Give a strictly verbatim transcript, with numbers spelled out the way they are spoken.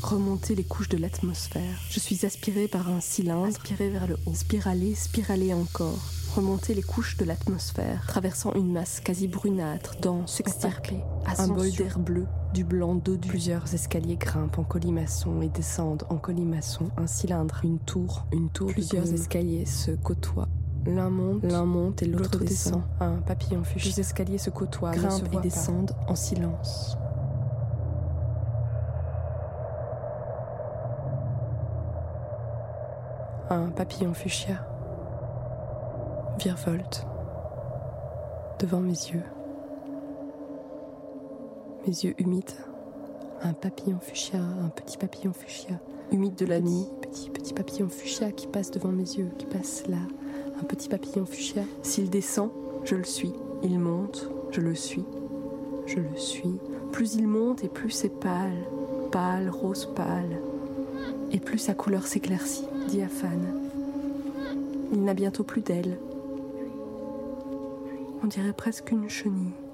remonter les couches de l'atmosphère. Je suis aspirée par un cylindre, aspirée vers le haut, spiralée, spiralée encore. Remonter les couches de l'atmosphère, traversant une masse quasi brunâtre, dense, extirpée, un bol d'air bleu, du blanc dodu. Plusieurs escaliers grimpent en colimaçon et descendent en colimaçon. Un cylindre, une tour, une tour. Plusieurs escaliers se côtoient. L'un monte, l'un monte et l'autre descend. Un papillon fuchsia. Les escaliers se côtoient, grimpent et descendent en silence. Un papillon fuchsia virevolte devant mes yeux. Mes yeux humides. Un papillon fuchsia, un petit papillon fuchsia, humide de la nuit. Petit, petit papillon fuchsia qui passe devant mes yeux, qui passe là. Un petit papillon fuchsia. S'il descend, je le suis. Il monte, je le suis. Je le suis. Plus il monte et plus c'est pâle. Pâle, rose pâle. Et plus sa couleur s'éclaircit, diaphane. Il n'a bientôt plus d'ailes. On dirait presque une chenille.